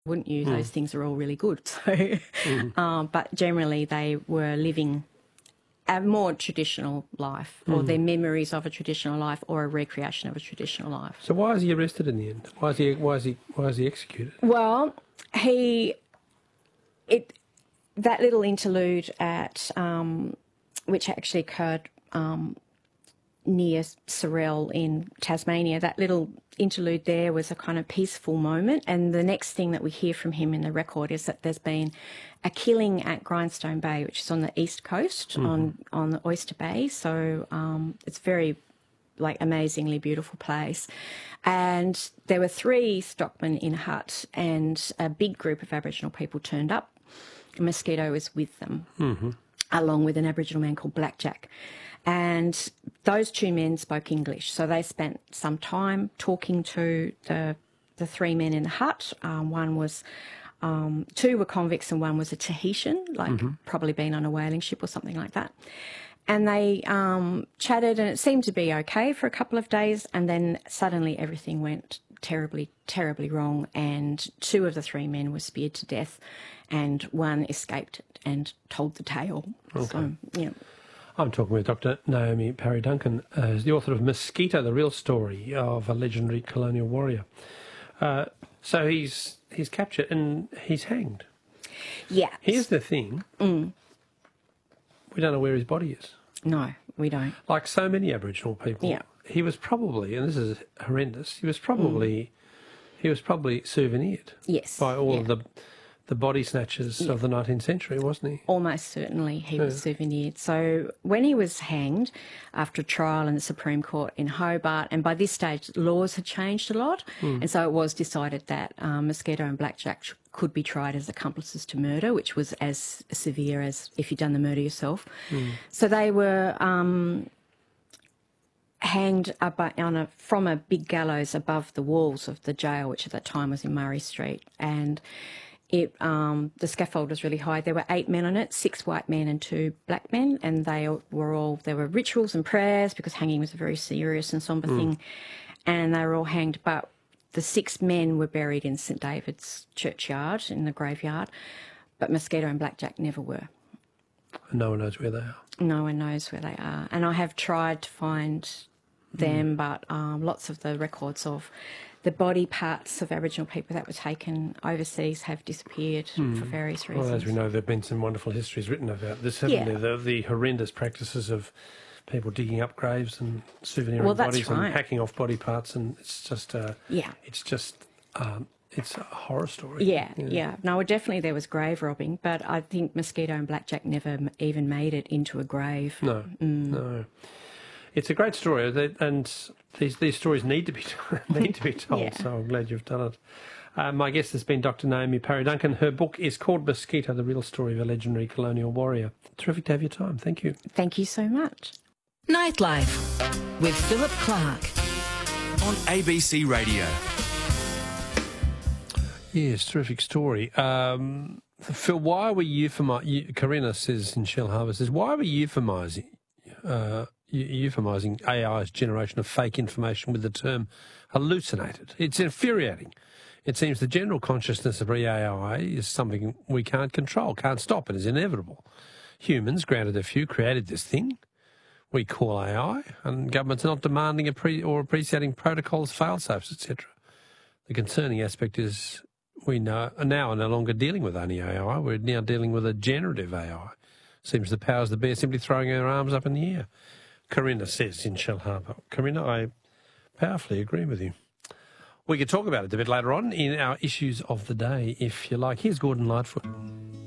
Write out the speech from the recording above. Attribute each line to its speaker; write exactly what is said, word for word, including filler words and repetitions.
Speaker 1: wouldn't you?
Speaker 2: Mm.
Speaker 1: Those things are all really good. So, mm. um, but generally they were living a more traditional life, or mm. their memories of a traditional life, or a recreation of a traditional life.
Speaker 2: So why is he arrested in the end? Why is he? Why is he? Why is he executed?
Speaker 1: Well, he it that little interlude at um, which actually occurred um, near Sorell in Tasmania. That little interlude there was a kind of peaceful moment, and the next thing that we hear from him in the record is that there's been a killing at Grindstone Bay, which is on the east coast, mm-hmm. on on the Oyster Bay. So um, it's very, like, amazingly beautiful place. And there were three stockmen in a hut, and a big group of Aboriginal people turned up. Mosquito was with them, mm-hmm. along with an Aboriginal man called Blackjack. And those two men spoke English, so they spent some time talking to the the three men in the hut. Um, one was, um, two were convicts and one was a Tahitian, like mm-hmm. probably been on a whaling ship or something like that. And they um, chatted, and it seemed to be okay for a couple of days, and then suddenly everything went terribly, terribly wrong, and two of the three men were speared to death, and one escaped and told the tale.
Speaker 2: Okay.
Speaker 1: So, you know.
Speaker 2: I'm talking with Doctor Naomi Parry Duncan, uh, who's the author of Mosquito, the Real Story of a Legendary Colonial Warrior. Uh, so he's he's captured and he's hanged.
Speaker 1: Yeah.
Speaker 2: Here's the thing.
Speaker 1: Mm.
Speaker 2: We don't know where his body is.
Speaker 1: No, we don't.
Speaker 2: Like so many Aboriginal people.
Speaker 1: Yeah.
Speaker 2: He was probably, and this is horrendous, he was probably mm. he was probably souvenired.
Speaker 1: Yes.
Speaker 2: By all
Speaker 1: yeah.
Speaker 2: of the the body snatchers yeah. of the nineteenth century, wasn't he?
Speaker 1: Almost certainly he yeah. was souvenired. So when he was hanged after a trial in the Supreme Court in Hobart, and by this stage laws had changed a lot, mm. and so it was decided that um, Mosquito and Blackjack could be tried as accomplices to murder, which was as severe as if you'd done the murder yourself. Mm. So they were um, hanged up on a, from a big gallows above the walls of the jail, which at that time was in Murray Street, and It, um, the scaffold was really high. There were eight men on it, six white men and two black men, and they were all, there were rituals and prayers because hanging was a very serious and sombre mm. thing, and they were all hanged. But the six men were buried in St David's churchyard, in the graveyard, but Mosquito and Blackjack never were.
Speaker 2: And no one knows where they are.
Speaker 1: No one knows where they are. And I have tried to find them, mm. but um, lots of the records of the body parts of Aboriginal people that were taken overseas have disappeared mm. for various reasons.
Speaker 2: Well, as we know, there have been some wonderful histories written about this, haven't
Speaker 1: yeah.
Speaker 2: there? The, the horrendous practices of people digging up graves and souveniring
Speaker 1: well,
Speaker 2: bodies
Speaker 1: right.
Speaker 2: and hacking off body parts, and it's just, uh,
Speaker 1: yeah,
Speaker 2: it's just, um, it's a horror story.
Speaker 1: Yeah, yeah, yeah. No, definitely there was grave robbing, but I think Mosquito and Blackjack never even made it into a grave.
Speaker 2: No, mm. no. It's a great story, and these these stories need to be need to be told. yeah. So I'm glad you've done it. Uh, my guest has been Doctor Naomi Parry Duncan. Her book is called Mosquito: The Real Story of a Legendary Colonial Warrior. Terrific to have your time. Thank you.
Speaker 1: Thank you so much.
Speaker 3: Nightlife with Philip Clark
Speaker 4: on A B C Radio.
Speaker 2: Yes, terrific story. Um, Phil, why are we euphemising? Corinna says in Shell Harbour says, why are we euphemising? Uh, euphemising A I's generation of fake information with the term hallucinated. It's infuriating. It seems the general consciousness of A I is something we can't control, can't stop. It is inevitable. Humans, granted a few, created this thing we call A I, and governments are not demanding a pre or appreciating protocols, fail-safes, et cetera. The concerning aspect is we know, now are no longer dealing with only A I. We're now dealing with a generative A I. Seems the powers that be are simply throwing their arms up in the air. Corinna says in Shell Harbour. Corinna, I powerfully agree with you. We could talk about it a bit later on in our issues of the day, if you like. Here's Gordon Lightfoot.